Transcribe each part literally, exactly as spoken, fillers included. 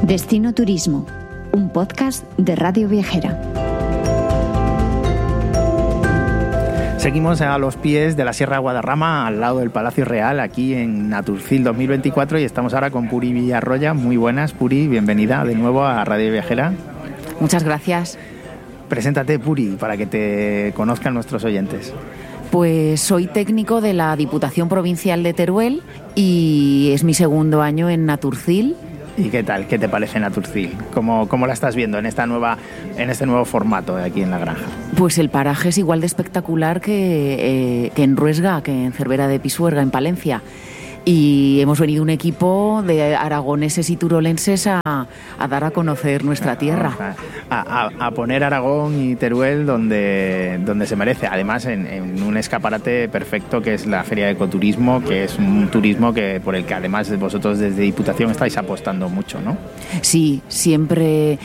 Destino Turismo, un podcast de Radio Viajera. Seguimos a los pies de la Sierra de Guadarrama, al lado del Palacio Real, aquí en Naturfil dos mil veinticuatro, y estamos ahora con Puri Villarroya. Muy buenas, Puri, bienvenida de nuevo a Radio Viajera. Muchas gracias. Preséntate, Puri, para que te conozcan nuestros oyentes. Pues soy técnico de la Diputación Provincial de Teruel y es mi segundo año en Naturfil. ¿Y qué tal? ¿Qué te parece Naturfil? ¿Cómo, cómo la estás viendo en esta nueva, en este nuevo formato de aquí en la granja? Pues el paraje es igual de espectacular que, eh, que en Ruesga, que en Cervera de Pisuerga, en Palencia. Y hemos venido un equipo de aragoneses y turolenses a, a dar a conocer nuestra tierra. A, a, a poner Aragón y Teruel donde, donde se merece. Además, en, en un escaparate perfecto que es la Feria de Ecoturismo, que es un turismo que por el que además vosotros desde Diputación estáis apostando mucho, ¿no? Sí, siempre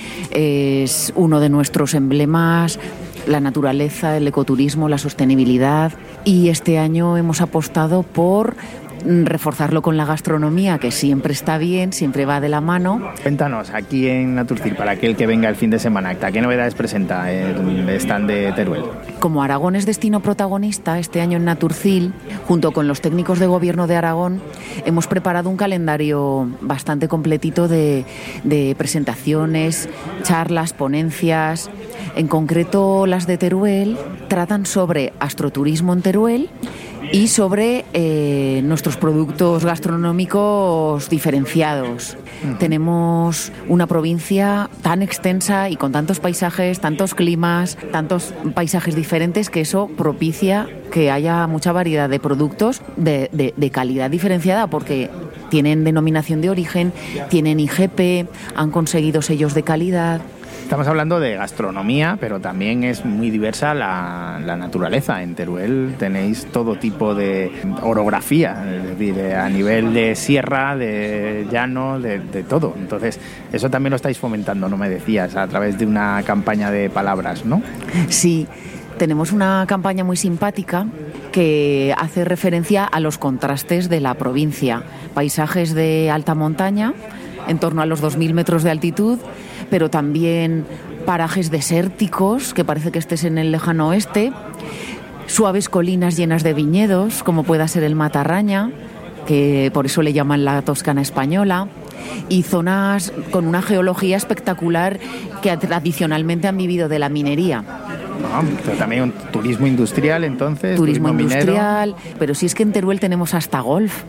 es uno de nuestros emblemas. La naturaleza, el ecoturismo, la sostenibilidad. Y este año hemos apostado por reforzarlo con la gastronomía, que siempre está bien, siempre va de la mano. Cuéntanos, aquí en Naturfil, para aquel que venga el fin de semana, ¿qué novedades presenta el stand de Teruel? Como Aragón es destino protagonista, este año en Naturfil, junto con los técnicos de gobierno de Aragón, hemos preparado un calendario bastante completito de, de presentaciones, charlas, ponencias. En concreto, las de Teruel tratan sobre astroturismo en Teruel y sobre eh, nuestros productos gastronómicos diferenciados. Uh-huh. Tenemos una provincia tan extensa y con tantos paisajes, tantos climas, tantos paisajes diferentes, que eso propicia que haya mucha variedad de productos de, de, de calidad diferenciada, porque tienen denominación de origen, tienen I G P, han conseguido sellos de calidad. Estamos hablando de gastronomía, pero también es muy diversa la, la naturaleza. En Teruel tenéis todo tipo de orografía, es decir, a nivel de sierra, de llano, de, de todo. Entonces, eso también lo estáis fomentando, ¿no? Me decías, a través de una campaña de palabras, ¿no? Sí, tenemos una campaña muy simpática que hace referencia a los contrastes de la provincia. Paisajes de alta montaña, en torno a los dos mil metros de altitud, pero también parajes desérticos, que parece que estés en el lejano oeste, suaves colinas llenas de viñedos, como pueda ser el Matarraña, que por eso le llaman la Toscana española, y zonas con una geología espectacular que tradicionalmente han vivido de la minería. No, pero también un turismo industrial, entonces. Turismo, turismo industrial, minero. Pero si es que en Teruel tenemos hasta golf.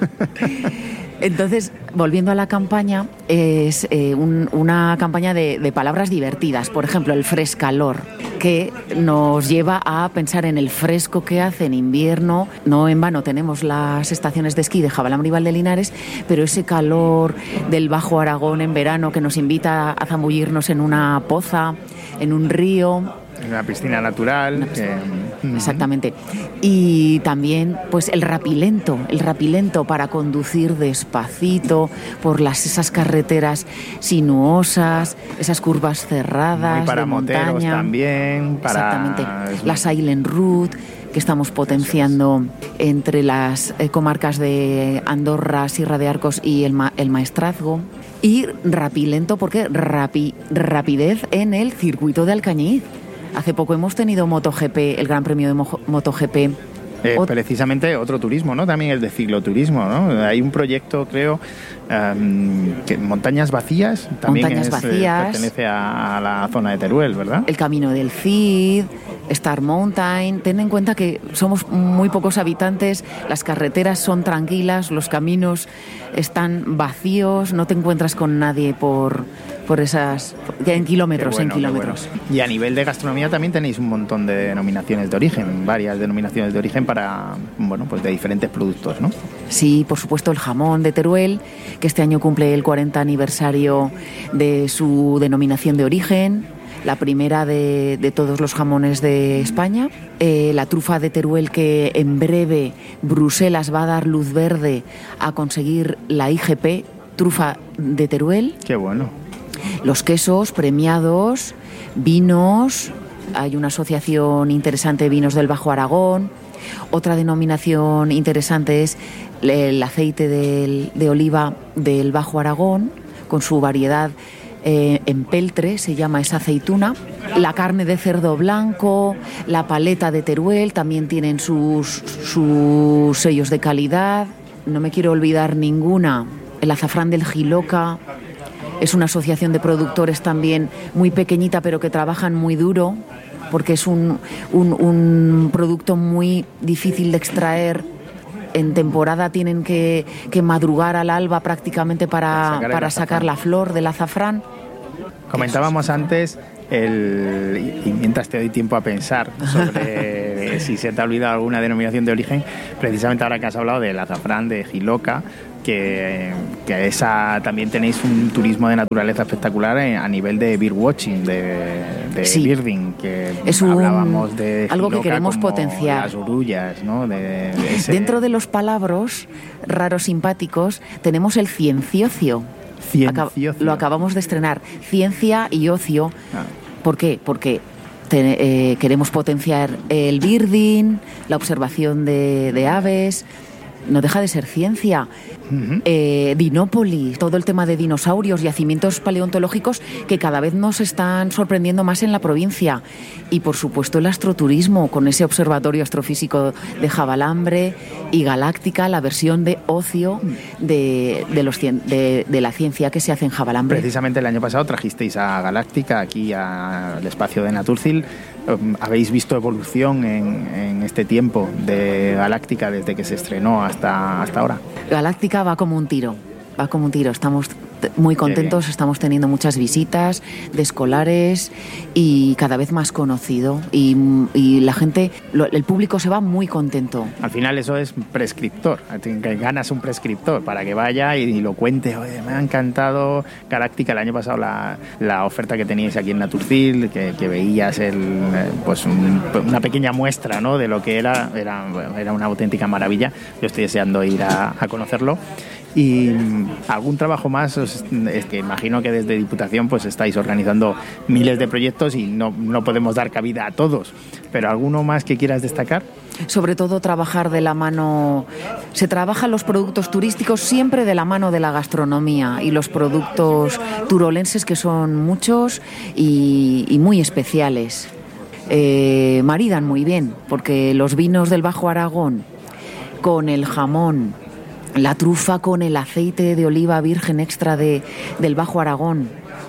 Entonces, volviendo a la campaña, es eh, un, una campaña de, de palabras divertidas. Por ejemplo, el frescalor, que nos lleva a pensar en el fresco que hace en invierno. No en vano tenemos las estaciones de esquí de Jabalambre y Valdelinares, pero ese calor del Bajo Aragón en verano que nos invita a zambullirnos en una poza, en un río. Una piscina natural. Una piscina. Que... Exactamente. Y también pues el rapilento, el rapilento para conducir despacito por las esas carreteras sinuosas, esas curvas cerradas. Muy para de moteros montaña. También. Para... Exactamente. La Silent Route, que estamos potenciando entre las eh, comarcas de Andorra, Sierra de Arcos y el, Ma- el Maestrazgo. Y rapilento porque rapi- rapidez en el circuito de Alcañiz. Hace poco hemos tenido MotoGP, el Gran Premio de Mo- MotoGP. Eh, precisamente otro turismo, ¿no? También el de cicloturismo, ¿no? Hay un proyecto, creo, um, que Montañas Vacías, también Montañas es, Vacías, eh, pertenece a, a la zona de Teruel, ¿verdad? El Camino del Cid, Star Mountain. Ten en cuenta que somos muy pocos habitantes, las carreteras son tranquilas, los caminos están vacíos, no te encuentras con nadie por, por esas... en kilómetros, bueno, en kilómetros. Bueno. Y a nivel de gastronomía también tenéis un montón de denominaciones de origen, varias denominaciones de origen para, bueno, pues de diferentes productos, ¿no? Sí, por supuesto el jamón de Teruel, que este año cumple el cuarenta aniversario de su denominación de origen, la primera de, de todos los jamones de España. Eh, la trufa de Teruel, que en breve Bruselas va a dar luz verde a conseguir la I G P, trufa de Teruel. Qué bueno. Los quesos premiados, vinos, hay una asociación interesante de vinos del Bajo Aragón. Otra denominación interesante es el aceite del, de oliva del Bajo Aragón, con su variedad eh, en peltre, se llama esa aceituna. La carne de cerdo blanco, la paleta de Teruel, también tienen sus, sus sellos de calidad. No me quiero olvidar ninguna. El azafrán del Jiloca. Es una asociación de productores también muy pequeñita, pero que trabajan muy duro, porque es un, un, un producto muy difícil de extraer. En temporada tienen que, que madrugar al alba prácticamente para, para, para sacar la flor del azafrán. Comentábamos antes, el, y mientras te doy tiempo a pensar sobre si se te ha olvidado alguna denominación de origen, precisamente ahora que has hablado del azafrán de Jiloca, que, que esa también tenéis un turismo de naturaleza espectacular a nivel de birdwatching, de, de sí. birding, que es un, hablábamos de algo Jiloca, que queremos como potenciar. Las orullas, ¿no? De, de ese... Dentro de los palabros raros simpáticos tenemos el cienciocio. Cienciocio. Lo acabamos de estrenar. Ciencia y ocio. Ah. ¿Por qué? Porque te, eh, queremos potenciar el birding, la observación de, de aves. No deja de ser ciencia. Uh-huh. eh, Dinópolis, todo el tema de dinosaurios, yacimientos paleontológicos que cada vez nos están sorprendiendo más en la provincia. Y por supuesto el astroturismo, con ese observatorio astrofísico de Javalambre y Galáctica, la versión de ocio de, de, los, de, de la ciencia que se hace en Javalambre. Precisamente el año pasado trajisteis a Galáctica aquí al espacio de Naturcil. ¿Habéis visto evolución en, en este tiempo de Galáctica desde que se estrenó hasta, hasta ahora? Galáctica va como un tiro, va como un tiro. Estamos muy contentos, estamos teniendo muchas visitas de escolares y cada vez más conocido. Y, y la gente, lo, el público se va muy contento. Al final eso es prescriptor, que ganas un prescriptor para que vaya y, y lo cuente. Oye, me ha encantado Galáctica. El año pasado la, la oferta que teníais aquí en Naturcil, que, que veías el, pues un, una pequeña muestra, ¿no?, de lo que era, era, era una auténtica maravilla. Yo estoy deseando ir a, a conocerlo. Y algún trabajo más, es que imagino que desde Diputación pues estáis organizando miles de proyectos y no, no podemos dar cabida a todos, pero ¿alguno más que quieras destacar? Sobre todo trabajar de la mano, se trabajan los productos turísticos siempre de la mano de la gastronomía y los productos turolenses, que son muchos y, y muy especiales. Eh, maridan muy bien, porque los vinos del Bajo Aragón con el jamón, la trufa con el aceite de oliva virgen extra de, del Bajo Aragón,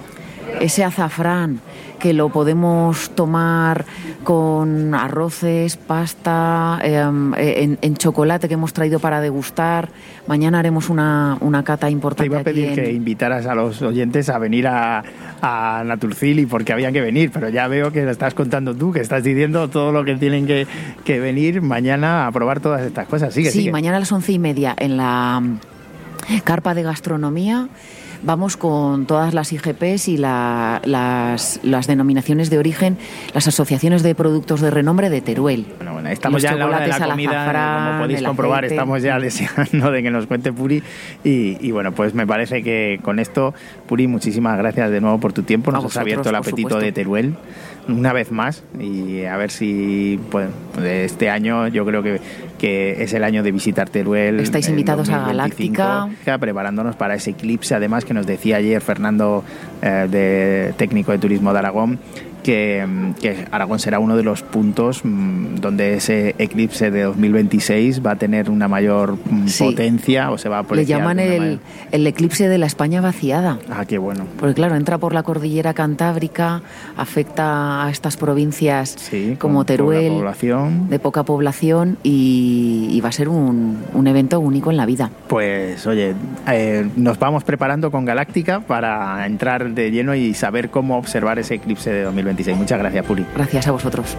ese azafrán que lo podemos tomar con arroces, pasta, eh, en, en chocolate que hemos traído para degustar. Mañana haremos una, una cata importante. Te iba a pedir aquí en... que invitaras a los oyentes a venir a, a Naturcil y porque habían que venir, pero ya veo que lo estás contando tú, que estás diciendo todo lo que tienen que, que venir mañana a probar todas estas cosas. Sigue, sí, sigue. Mañana a las once y media en la carpa de gastronomía. Vamos con todas las I G Pes y la, las, las denominaciones de origen, las asociaciones de productos de renombre de Teruel. Bueno, bueno, estamos ya en la hora de la comida, azafrán, como podéis comprobar, aceite. Estamos ya deseando de que nos cuente Puri. Y, y bueno, pues me parece que con esto, Puri, muchísimas gracias de nuevo por tu tiempo. Nos has abierto el apetito de Teruel una vez más y a ver si pues, este año yo creo que, que es el año de visitar Teruel. Estáis invitados a Galáctica. Preparándonos para ese eclipse, además, que nos decía ayer Fernando, eh, de técnico de turismo de Aragón, que, que Aragón será uno de los puntos mmm, donde ese eclipse de dos mil veintiséis va a tener una mayor mmm, sí. potencia o se va a potenciar. Le llaman el, el eclipse de la España vaciada. Ah, qué bueno. Porque claro, entra por la cordillera cantábrica, afecta a estas provincias sí, como Teruel, poca población. de poca población y, y va a ser un, un evento único en la vida. Pues oye, eh, nos vamos preparando con Galáctica para entrar de lleno y saber cómo observar ese eclipse de dos mil veintiséis. Muchas gracias, Puri. Gracias a vosotros.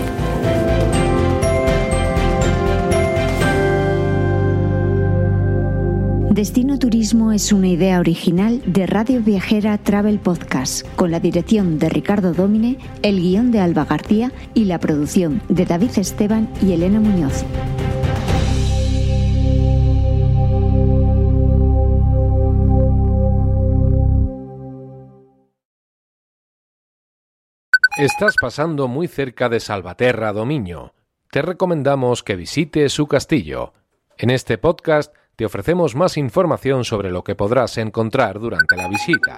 Destino Turismo es una idea original de Radio Viajera Travel Podcast, con la dirección de Ricardo Dómine, el guión de Alba García y la producción de David Esteban y Elena Muñoz. Estás pasando muy cerca de Salvaterra do Miño. Te recomendamos que visites su castillo. En este podcast te ofrecemos más información sobre lo que podrás encontrar durante la visita.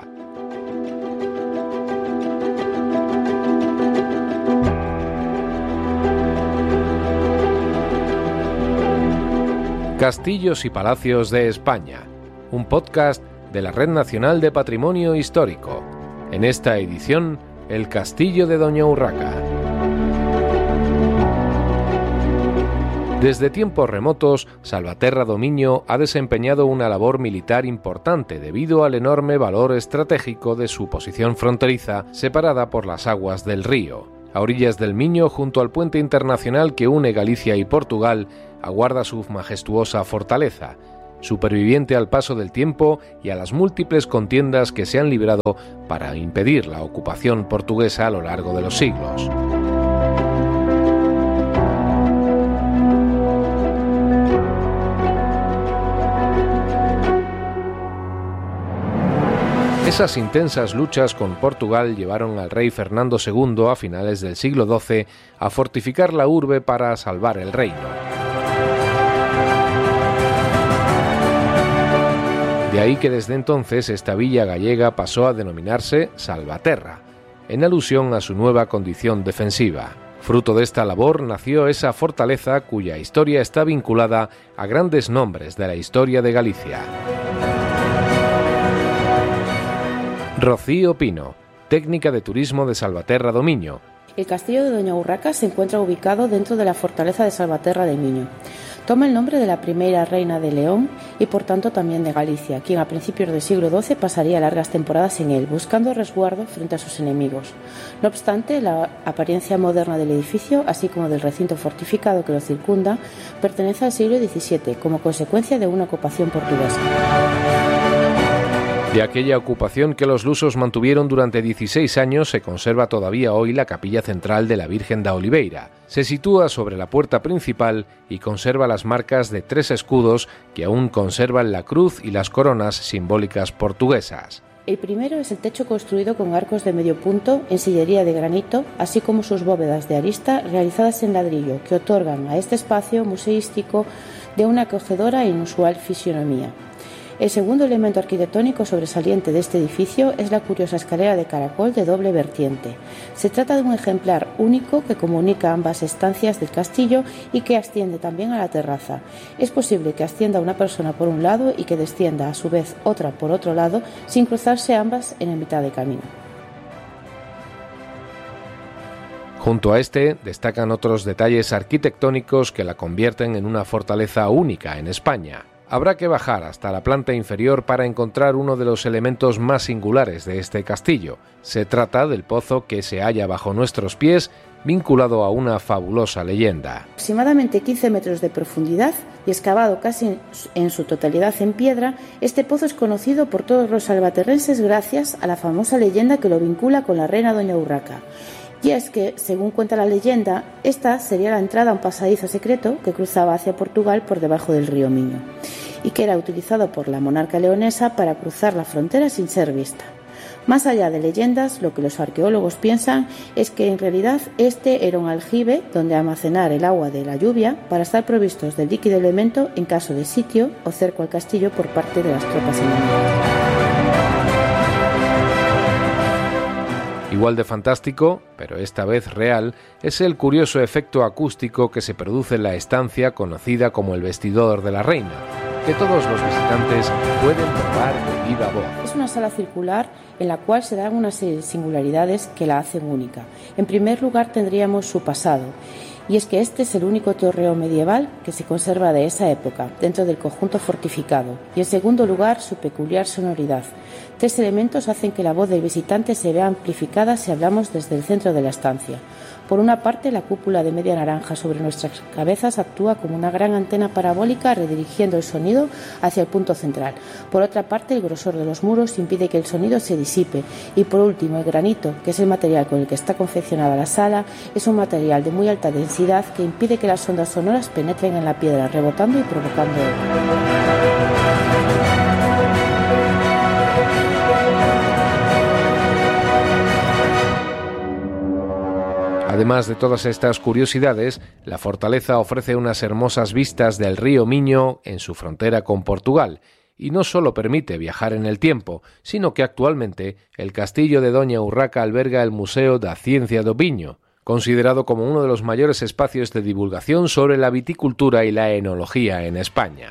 Castillos y Palacios de España, un podcast de la Red Nacional de Patrimonio Histórico. En esta edición, el Castillo de Doña Urraca. Desde tiempos remotos, Salvaterra do Miño ha desempeñado una labor militar importante debido al enorme valor estratégico de su posición fronteriza, separada por las aguas del río. A orillas del Miño, junto al puente internacional que une Galicia y Portugal, aguarda su majestuosa fortaleza, superviviente al paso del tiempo y a las múltiples contiendas que se han librado para impedir la ocupación portuguesa a lo largo de los siglos. Esas intensas luchas con Portugal llevaron al rey Fernando segundo a finales del siglo doce a fortificar la urbe para salvar el reino. De ahí que desde entonces esta villa gallega pasó a denominarse Salvaterra, en alusión a su nueva condición defensiva. Fruto de esta labor nació esa fortaleza cuya historia está vinculada a grandes nombres de la historia de Galicia. Rocío Pino, técnica de turismo de Salvaterra do Miño. El castillo de Doña Urraca se encuentra ubicado dentro de la fortaleza de Salvaterra de Miño. Toma el nombre de la primera reina de León y por tanto también de Galicia, quien a principios del siglo doce pasaría largas temporadas en él, buscando resguardo frente a sus enemigos. No obstante, la apariencia moderna del edificio, así como del recinto fortificado que lo circunda, pertenece al siglo diecisiete, como consecuencia de una ocupación portuguesa. De aquella ocupación que los lusos mantuvieron durante dieciséis años se conserva todavía hoy la capilla central de la Virgen da Oliveira. Se sitúa sobre la puerta principal y conserva las marcas de tres escudos que aún conservan la cruz y las coronas simbólicas portuguesas. El primero es el techo construido con arcos de medio punto en sillería de granito, así como sus bóvedas de arista realizadas en ladrillo, que otorgan a este espacio museístico de una acogedora e inusual fisionomía. El segundo elemento arquitectónico sobresaliente de este edificio es la curiosa escalera de caracol de doble vertiente. Se trata de un ejemplar único que comunica ambas estancias del castillo y que asciende también a la terraza. Es posible que ascienda una persona por un lado y que descienda a su vez otra por otro lado sin cruzarse ambas en el mitad de camino. Junto a este destacan otros detalles arquitectónicos que la convierten en una fortaleza única en España. Habrá que bajar hasta la planta inferior para encontrar uno de los elementos más singulares de este castillo. Se trata del pozo que se halla bajo nuestros pies, vinculado a una fabulosa leyenda. Aproximadamente quince metros de profundidad y excavado casi en su totalidad en piedra, este pozo es conocido por todos los salvaterrenses gracias a la famosa leyenda que lo vincula con la reina Doña Urraca. Y es que, según cuenta la leyenda, esta sería la entrada a un pasadizo secreto que cruzaba hacia Portugal por debajo del río Miño y que era utilizado por la monarca leonesa para cruzar la frontera sin ser vista. Más allá de leyendas, lo que los arqueólogos piensan es que en realidad este era un aljibe donde almacenar el agua de la lluvia para estar provistos del líquido elemento en caso de sitio o cerco al castillo por parte de las tropas enemigas. Igual de fantástico, pero esta vez real, es el curioso efecto acústico que se produce en la estancia conocida como el vestidor de la reina, que todos los visitantes pueden probar de viva voz. Es una sala circular en la cual se dan unas singularidades que la hacen única. En primer lugar tendríamos su pasado, y es que este es el único torreón medieval que se conserva de esa época, dentro del conjunto fortificado, y en segundo lugar su peculiar sonoridad. Tres elementos hacen que la voz del visitante se vea amplificada si hablamos desde el centro de la estancia. Por una parte, la cúpula de media naranja sobre nuestras cabezas actúa como una gran antena parabólica redirigiendo el sonido hacia el punto central. Por otra parte, el grosor de los muros impide que el sonido se disipe. Y por último, el granito, que es el material con el que está confeccionada la sala, es un material de muy alta densidad que impide que las ondas sonoras penetren en la piedra, rebotando y provocando eco. Además de todas estas curiosidades, la fortaleza ofrece unas hermosas vistas del río Miño en su frontera con Portugal, y no solo permite viajar en el tiempo, sino que actualmente el castillo de Doña Urraca alberga el Museo da Ciencia do Viño, considerado como uno de los mayores espacios de divulgación sobre la viticultura y la enología en España.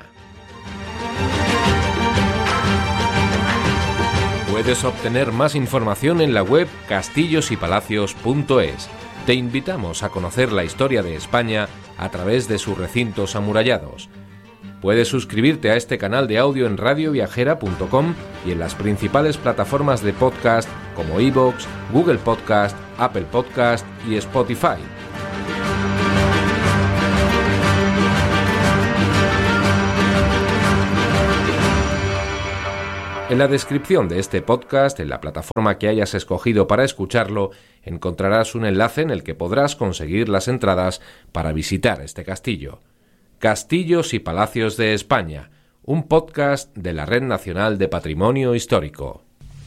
Puedes obtener más información en la web castillos y palacios punto es. Te invitamos a conocer la historia de España a través de sus recintos amurallados. Puedes suscribirte a este canal de audio en radio viajera punto com y en las principales plataformas de podcast como iVoox, Google Podcast, Apple Podcast y Spotify. En la descripción de este podcast, en la plataforma que hayas escogido para escucharlo, encontrarás un enlace en el que podrás conseguir las entradas para visitar este castillo. Castillos y Palacios de España, un podcast de la Red Nacional de Patrimonio Histórico.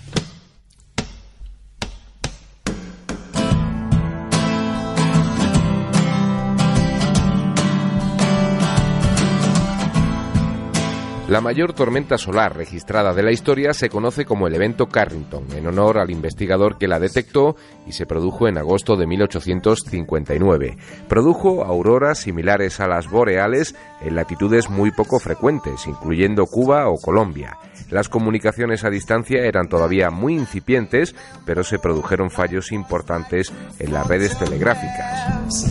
La mayor tormenta solar registrada de la historia se conoce como el evento Carrington, en honor al investigador que la detectó y se produjo en agosto de mil ochocientos cincuenta y nueve. Produjo auroras similares a las boreales en latitudes muy poco frecuentes, incluyendo Cuba o Colombia. Las comunicaciones a distancia eran todavía muy incipientes, pero se produjeron fallos importantes en las redes telegráficas.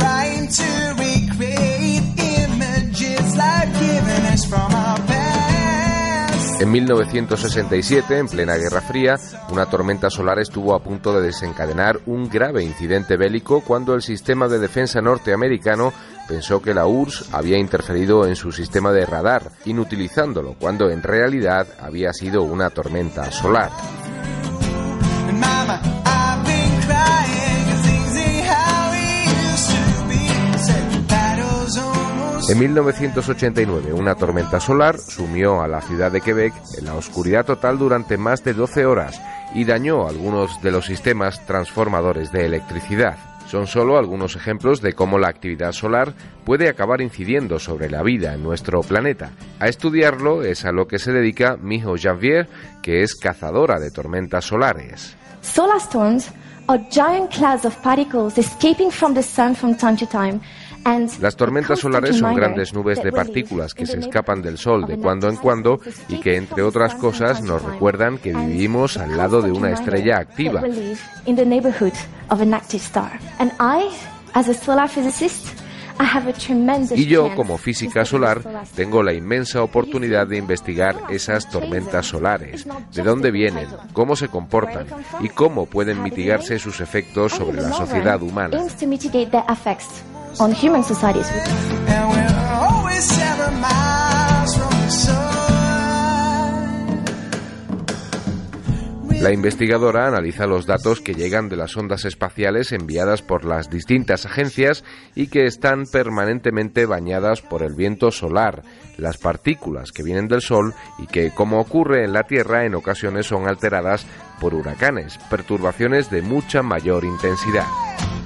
En mil novecientos sesenta y siete, en plena Guerra Fría, una tormenta solar estuvo a punto de desencadenar un grave incidente bélico cuando el sistema de defensa norteamericano pensó que la U R S S había interferido en su sistema de radar, inutilizándolo, cuando en realidad había sido una tormenta solar. En mil novecientos ochenta y nueve, una tormenta solar sumió a la ciudad de Quebec en la oscuridad total durante más de doce horas y dañó algunos de los sistemas transformadores de electricidad. Son solo algunos ejemplos de cómo la actividad solar puede acabar incidiendo sobre la vida en nuestro planeta. A estudiarlo es a lo que se dedica Miho Janvier, que es cazadora de tormentas solares. Solar storms are giant clouds of particles escaping from the sun from time to time. Las tormentas solares son grandes nubes de partículas que se escapan del Sol de cuando en cuando y que, entre otras cosas, nos recuerdan que vivimos al lado de una estrella activa. Y yo, como física solar, tengo la inmensa oportunidad de investigar esas tormentas solares, de dónde vienen, cómo se comportan y cómo pueden mitigarse sus efectos sobre la sociedad humana. On human societies. La investigadora analiza los datos que llegan de las ondas espaciales enviadas por las distintas agencias y que están permanentemente bañadas por el viento solar, las partículas que vienen del Sol y que, como ocurre en la Tierra, en ocasiones son alteradas por huracanes, perturbaciones de mucha mayor intensidad.